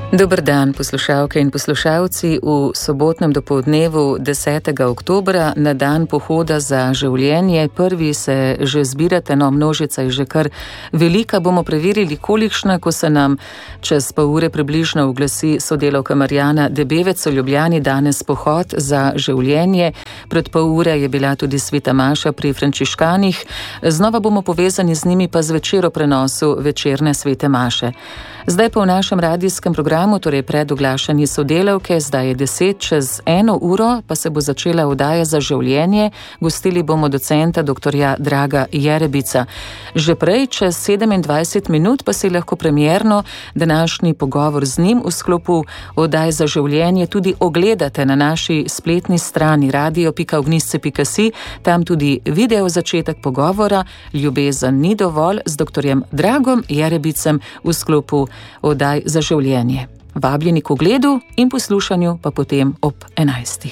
Dober dan, poslušalke in poslušalci. V sobotnem dopoldnevu 10. oktobra, na dan pohoda za življenje, prvi se že zbirate, no, množica je že kar velika. Bomo preverili, kolikšna, ko se nam čez pol ure približno oglasi sodelavka Marjana Debevec v Ljubljani. Danes pohod za življenje. Pred pol ure je bila tudi sveta maša pri frančiškanih. Znova bomo povezani z njimi pa z večero prenosu večerne svete maše. Zdaj pa v našem radijskem programu, torej pred oglašanji sodelavke, zdaj je 10:01, pa se bo začela oddaja za življenje. Gostili bomo docenta dr. Draga Jerebica. Že prej, čez 27 minut, pa si lahko premierno današnji pogovor z njim v sklopu oddaj za življenje tudi ogledate na naši spletni strani radio.ognisce.si. Tam tudi video začetek pogovora Ljubezen ni dovolj z dr. Dragom Jerebicem v sklopu oddaj za življenje. Vabljeni k ogledu in poslušanju pa potem ob 11.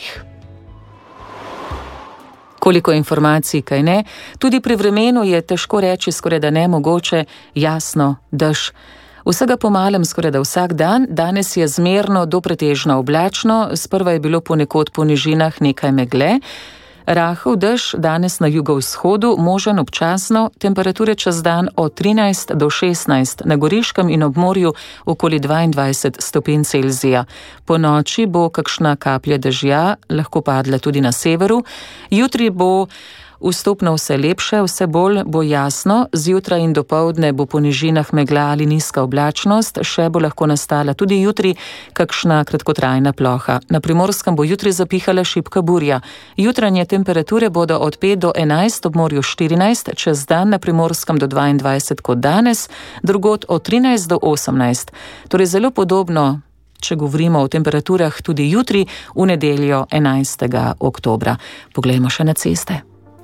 Koliko informacij, kaj ne? Tudi pri vremenu je težko reči, skoraj da nemogoče, jasno, dež. Vsega po malem, skoraj da vsak dan. Danes je zmerno do pretežno oblačno, sprva je bilo ponekod po nižinah nekaj megle. Rahel dež danes na jugovzhodu, možen občasno, temperature čez dan od 13 do 16, na Goriškem in ob morju okoli 22 stopinj Celzija. Po noči bo kakšna kaplja dežja lahko padla tudi na severu. Jutri bo vstopno vse lepše, vse bolj bo jasno, zjutraj in dopoldne bo po nižinah megla ali nizka oblačnost, še bo lahko nastala tudi jutri kakšna kratkotrajna ploha. Na Primorskem bo jutri zapihala šibka burja. Jutranje temperature bodo od 5 do 11, ob morju 14, čez dan na Primorskem do 22 kot danes, drugod od 13 do 18. Torej zelo podobno, če govorimo o temperaturah, tudi jutri v nedeljo 11. oktobra. Poglejmo še na ceste.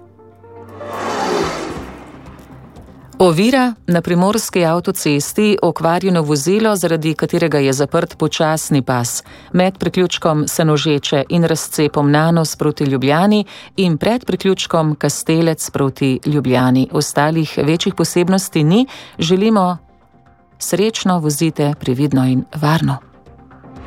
Ovira na primorski avtocesti, okvarjeno vozilo, zaradi katerega je zaprt počasni pas med priključkom Senožeče in razcepom Nanos proti Ljubljani in pred priključkom Kastelec proti Ljubljani. Ostalih večjih posebnosti ni. Želimo srečno, vozite previdno in varno.